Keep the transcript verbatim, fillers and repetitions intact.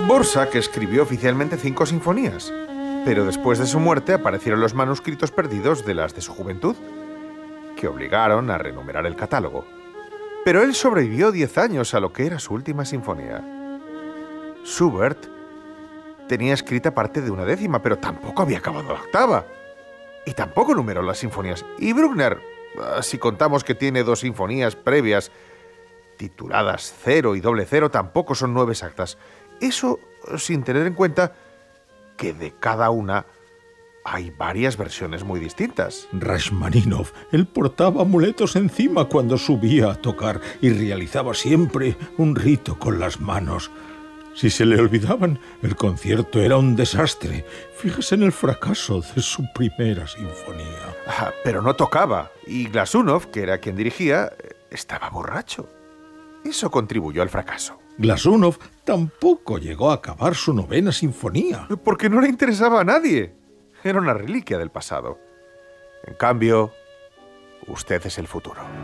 Dvořák escribió oficialmente cinco sinfonías, pero después de su muerte aparecieron los manuscritos perdidos de las de su juventud, que obligaron a renumerar el catálogo. Pero él sobrevivió diez años a lo que era su última sinfonía. Schubert tenía escrita parte de una décima, pero tampoco había acabado la octava. Y tampoco numeró las sinfonías. Y Bruckner, si contamos que tiene dos sinfonías previas, tituladas Cero y Doble Cero, tampoco son nueve exactas. Eso sin tener en cuenta que de cada una hay varias versiones muy distintas. Rachmaninoff, él portaba amuletos encima cuando subía a tocar y realizaba siempre un rito con las manos. Si se le olvidaban, el concierto era un desastre. Fíjese en el fracaso de su primera sinfonía. Ah, pero no tocaba, y Glazunov, que era quien dirigía, estaba borracho. Eso contribuyó al fracaso. Glazunov tampoco llegó a acabar su novena sinfonía. Porque no le interesaba a nadie. Era una reliquia del pasado. En cambio, usted es el futuro.